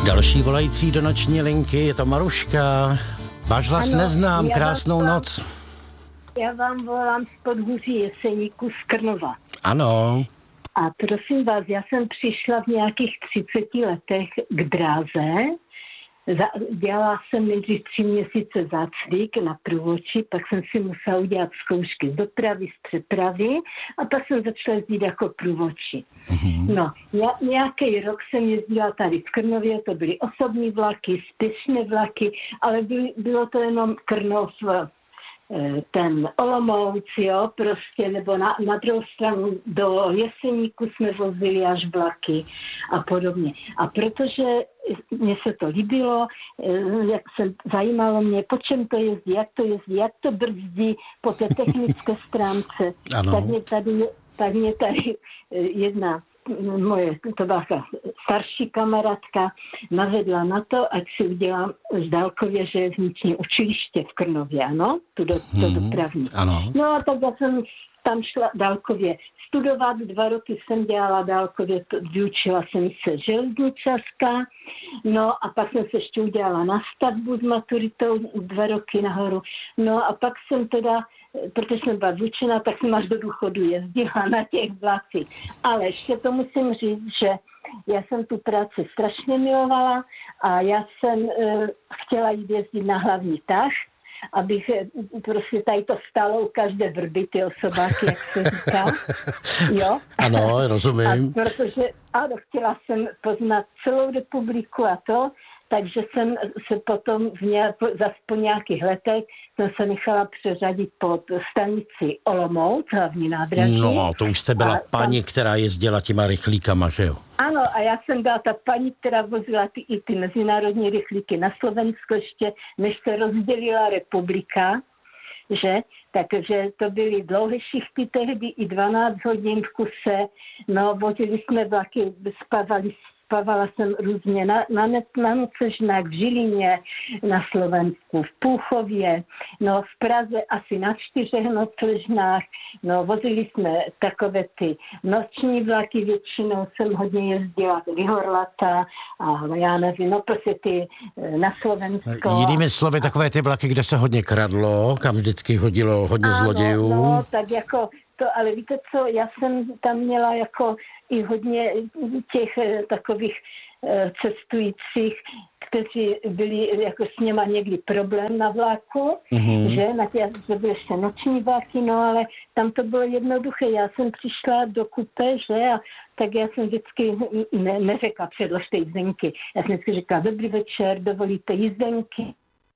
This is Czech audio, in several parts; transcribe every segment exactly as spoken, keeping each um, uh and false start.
Další volající do noční linky, je to Maruška. Váš hlas Ano, neznám, já krásnou vám- noc. Já vám volám z Podhůří Jeseníku z Krnova. Ano, A prosím vás, já jsem přišla v nějakých třiceti letech k dráze. Za, dělala jsem nejdřív tři měsíce zácvik na průvodčí, pak jsem si musela udělat zkoušky z dopravy, z přepravy a pak jsem začala jezdit jako průvodčí. Mm-hmm. No, já, nějaký rok jsem jezdila tady v Krnově, to byly osobní vlaky, spěšné vlaky, ale byly, bylo to jenom Krnov, ten Olomouc, jo, prostě, nebo na, na druhou stranu do Jeseníku jsme vozili až vlaky a podobně. A protože mně se to líbilo, jak se zajímalo mě, po čem to jezdí, jak to jezdí, jak to brzdí po té technické stránce, ano. tak mě tady, tak mě tady jedna moje, to byla starší kamarádka, navedla na to, ať si udělám z dálkově železniční učiliště v Krnově, ano, tu do, hmm, to dopravní. Ano. No a tak já jsem tam šla dálkově studovat, dva roky jsem dělala dálkově, vyučila jsem se železničařka, no a pak jsem se ještě udělala na stavbu s maturitou dva roky nahoru, no a pak jsem teda, protože jsem byla vyučená, tak jsem až do důchodu jezdila na těch vlacích. Ale ještě to musím říct, že já jsem tu práci strašně milovala a já jsem e, chtěla jít jezdit na hlavní tah, abych prostě tady to stalo u každé vrby, ty osobáky, jak se říká. Jo? Ano, rozumím. A protože, ano, chtěla jsem poznat celou republiku a to, takže jsem se potom v nějak, zase po nějakých letech jsem se nechala přeřadit pod stanici Olomouc, hlavní nádraží. No, to už jste byla A paní, tam, která jezdila těma rychlíkama, že jo? ano, a já jsem byla ta paní, která vozila ty, i ty mezinárodní rychlíky na Slovensko ještě, než se rozdělila republika, že? Takže to byly dlouhé šichty tehdy, i dvanáct hodin v kuse, no, vozili jsme vlaky, spávali Spavala jsem různě na, na, na Nocležnách, v Žilině, na Slovensku, v Púchově, no v Praze asi na čtyřech Nocležnách, no vozili jsme takové ty noční vlaky, většinou jsem hodně jezdila do Lihorlata a já nevím, no prostě ty na Slovensko. Jinými slovy, takové ty vlaky, kde se hodně kradlo, kam vždycky hodilo hodně ano, zlodějů. No, tak jako to, ale víte co, já jsem tam měla jako i hodně těch takových cestujících, kteří byli jako s něma někdy problém na vlaku, mm-hmm. že, na tě, že byly ještě noční vlaky, no ale tam to bylo jednoduché. Já jsem přišla do kupé, že, a tak já jsem vždycky ne, neřekla předložte jízdenky. Já jsem vždycky říkala, dobrý večer, dovolíte jízdenky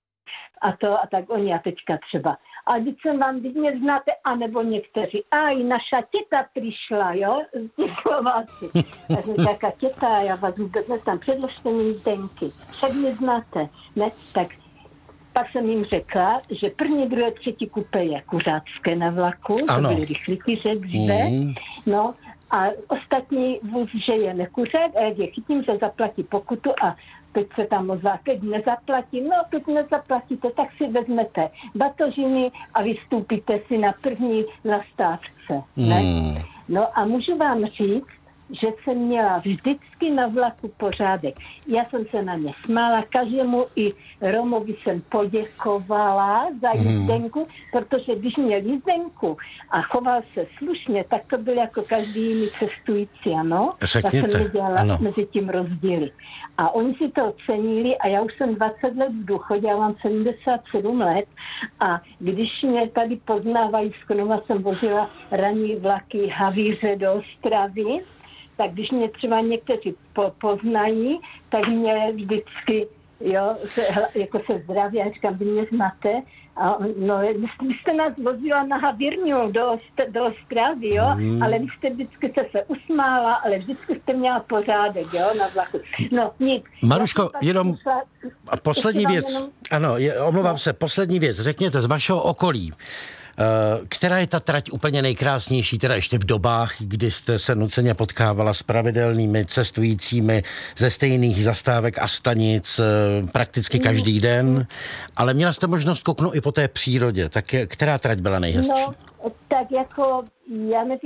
a to, a tak oni a teďka třeba. A když jsem vám, když mě znáte, anebo někteří, a i naša těta přišla, jo, z těch Slováci. Já jsem říkala, těta, já vás vůbec neznám, předložte mi jízdenky, však mě znáte, ne, tak pak jsem jim řekla, že první, druhé, třetí kupé je kuřácké na vlaku, ano. To byly rychlíky, že dříve, mm. no, a ostatní vůz, že je nekuřák, a jak je chytím, že zaplatí pokutu a teď se tam ozvá, teď nezaplatí, no teď nezaplatíte, tak si vezmete batožiny a vystoupíte si na první zastávce. Ne? Hmm. No a můžu vám říct, že jsem měla vždycky na vlaku pořádek. Já jsem se na ně smála, každému i Romovi jsem poděkovala za jízdenku, hmm. protože když měl jízdenku a choval se slušně, tak to byl jako každý jiný cestující, ano. Řekněte, já jsem nedělala ano. mezi tím rozdíly. A oni si to ocenili a já už jsem dvacet let v důchodě, já mám sedmdesát sedm let a když mě tady poznávají, z Krnova jsem vozila ranní vlaky Havíře do Ostravy, tak když mě třeba někteří po, poznají, tak mě vždycky, jo, se, jako se zdraví, já říkám, vy mě znáte, a no, vy jste nás vozila na Havírňu do, do Ostravy, jo, mm. ale vy jste vždycky se, se usmála, ale vždycky jste měla pořádek, jo, na vlaku. No, nic. Maruško, jenom přišla, poslední věc, jenom... ano, je, omlouvám no. se, poslední věc, řekněte z vašeho okolí, která je ta trať úplně nejkrásnější, teda ještě v dobách, kdy jste se nuceně potkávala s pravidelnými cestujícími ze stejných zastávek a stanic prakticky každý den, ale měla jste možnost kouknout i po té přírodě, tak která trať byla nejhezčí? No, tak jako, já nevím,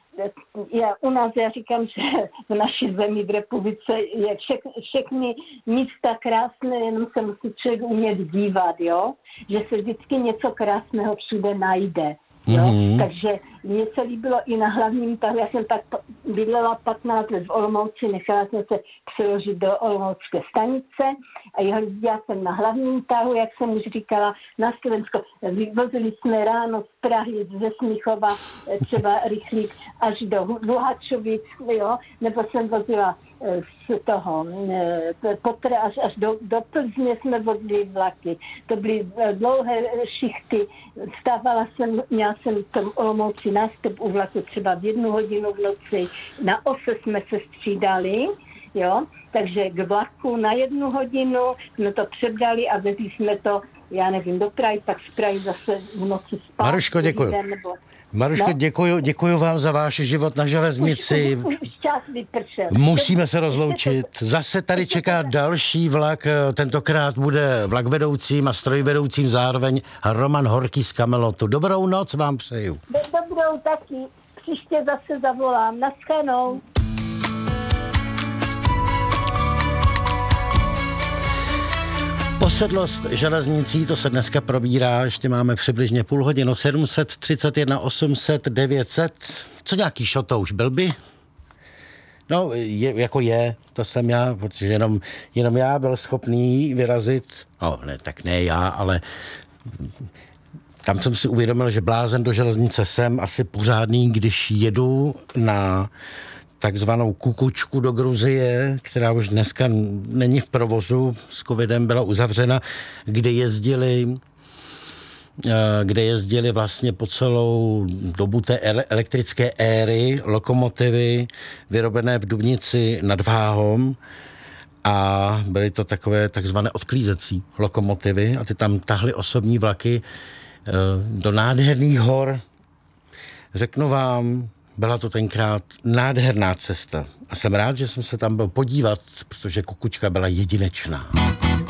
já, u nás, já říkám, že v naší zemi, v republice je všech, všechny místa krásné, jenom se musí člověk umět dívat, jo? Že se vždycky něco krásného všude najde. Jo? Mm-hmm. Takže mně se líbilo i na hlavním tahu. Já jsem tak bydlela patnáct let v Olomouci, nechala jsem se přeložit do olomoucké stanice a jezdila jsem na hlavním tahu, jak jsem už říkala, na Slovensko. Vyvozili jsme ráno z Prahy, ze Smíchova, třeba rychlík až do Luhačovic, jo, nebo jsem vozila z toho Potre až, až do, do Plzně jsme vozili vlaky. To byly dlouhé šichty. Vstávala jsem, měla jsem v tom Olomouci nástup u vlaku třeba v jednu hodinu v noci. Na ose jsme se střídali, jo, takže k vlaku na jednu hodinu jsme to přebdali a vezli jsme to, já nevím, do Prahy, pak z Prahy zase v noci spát. Maruško, děkuji. Nebo... Maruško, no? děkuji, děkuji vám za váš život na železnici. Už, už, už čas vypršel. Musíme se rozloučit. Zase tady čeká další vlak. Tentokrát bude vlak vedoucím a strojvedoucím zároveň Roman Horký z Kamelotu. Dobrou noc vám přeju. Dobrou taky. Příště zase zavolám. Naschledanou. Posedlost železnicí, to se dneska probírá, ještě máme přibližně půl hodinu, sedm set třicet jedna, osm set, devět set. Co nějaký šotouš, byl by? No, je, jako je, to jsem já, protože jenom, jenom já byl schopný vyrazit, no ne, tak ne já, ale tam jsem si uvědomil, že blázen do železnice jsem asi pořádný, když jedu na takzvanou Kukučku do Gruzie, která už dneska není v provozu, s covidem byla uzavřena, kde jezdili, kde jezdili vlastně po celou dobu té elektrické éry lokomotivy vyrobené v Dubnici nad Váhom a byly to takové takzvané odklízecí lokomotivy a ty tam tahly osobní vlaky do nádherných hor. Řeknu vám, byla to tenkrát nádherná cesta. A jsem rád, že jsem se tam byl podívat, protože Kukučka byla jedinečná.